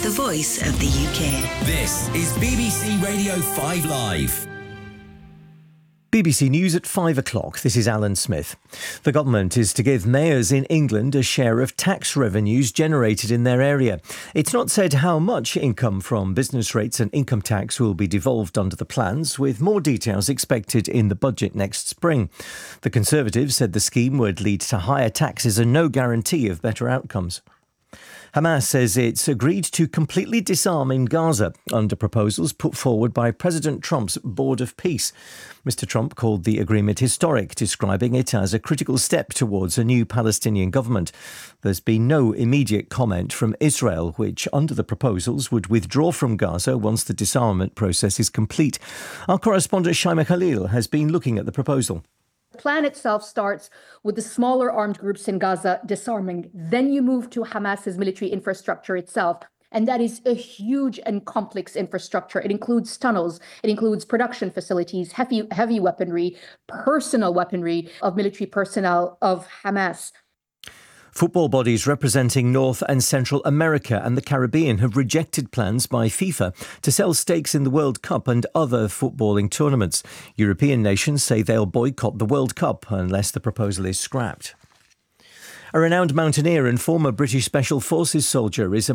the voice of the UK. This is BBC Radio 5 Live. BBC News at 5 o'clock. This is Alan Smith. The government is to give mayors in England a share of tax revenues generated in their area. It's not said how much income from business rates and income tax will be devolved under the plans, with more details expected in the budget next spring. The Conservatives said the scheme would lead to higher taxes and no guarantee of better outcomes. Hamas says it's agreed to completely disarm in Gaza under proposals put forward by President Trump's Board of Peace. Mr. Trump called the agreement historic, describing it as a critical step towards a new Palestinian government. There's been no immediate comment from Israel, which, under the proposals, would withdraw from Gaza once the disarmament process is complete. Our correspondent Shaima Khalil has been looking at the proposal. The plan itself starts with the smaller armed groups in Gaza disarming. Then you move to Hamas's military infrastructure itself. And that is a huge and complex infrastructure. It includes tunnels. It includes production facilities, heavy weaponry, personal weaponry of military personnel of Hamas. Football bodies representing North and Central America and the Caribbean have rejected plans by FIFA to sell stakes in the World Cup and other footballing tournaments. European nations say they'll boycott the World Cup unless the proposal is scrapped. A renowned mountaineer and former British Special Forces soldier is